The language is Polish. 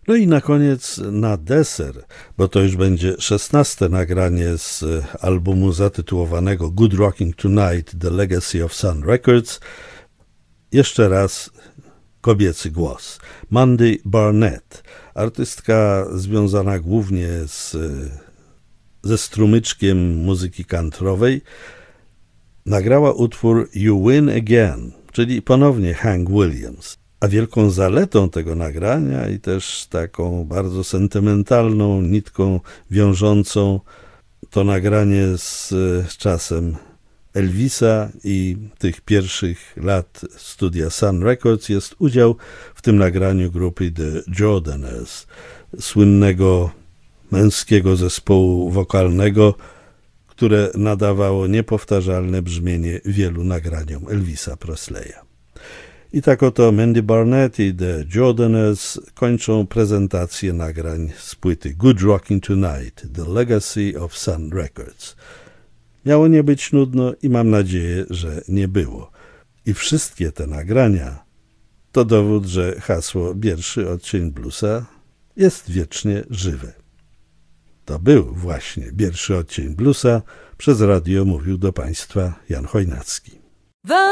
No i na koniec, na deser, bo to już będzie 16. nagranie z albumu zatytułowanego Good Rocking Tonight, The Legacy of Sun Records, jeszcze raz kobiecy głos. Mandy Barnett, artystka związana głównie ze strumyczkiem muzyki countrywej, nagrała utwór You Win Again, czyli ponownie Hank Williams. A wielką zaletą tego nagrania i też taką bardzo sentymentalną nitką wiążącą to nagranie z czasem Elvisa i tych pierwszych lat studia Sun Records jest udział w tym nagraniu grupy The Jordanaires, słynnego męskiego zespołu wokalnego, które nadawało niepowtarzalne brzmienie wielu nagraniom Elvisa Presleya. I tak oto Mandy Barnett i The Jordanaires kończą prezentację nagrań z płyty Good Rocking Tonight, The Legacy of Sun Records. Miało nie być nudno i mam nadzieję, że nie było. I wszystkie te nagrania to dowód, że hasło Pierwszy odcień bluesa jest wiecznie żywe. To był właśnie Pierwszy odcień bluesa. Przez radio mówił do Państwa Jan Chojnacki.